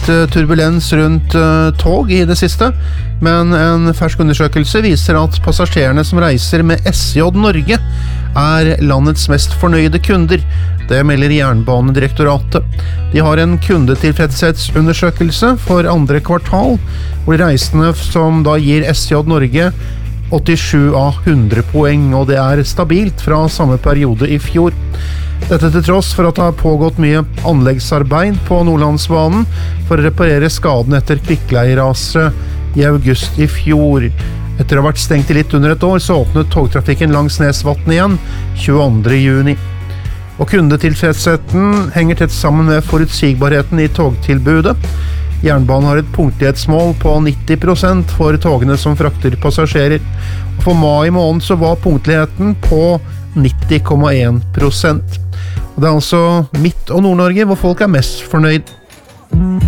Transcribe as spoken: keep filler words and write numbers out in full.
litt turbulens rundt tog i det siste, men en fersk undersøkelse viser at passasjerene som reiser med S J Norge er landets mest fornøyde kunder. Det melder Jernbanedirektoratet. De har en kundetilfredshetsundersøkelse for andre kvartal, hvor reisende som da gir S J Norge åttisju av hundre poeng, og det er stabilt fra samme periode i fjor. Dette til tross for at det har pågått mye anleggsarbeid på Nordlandsbanen for å reparere skaden etter kvikkleiraset i august i fjor. Etter å ha vært stengt i litt under et år, så åpnet togtrafikken langs Nesvatn igjen tjueandre juni. Og kundetilfredsheten henger tett sammen med forutsigbarheten i togtilbudet. Jernbanen har et punktlighetsmål på nitti prosent for togene som frakter passasjerer. Og for mai måned så var punktligheten på nitti komma en prosent. Og det er altså Midt- og Nord-Norge hvor folk er mest fornøyd.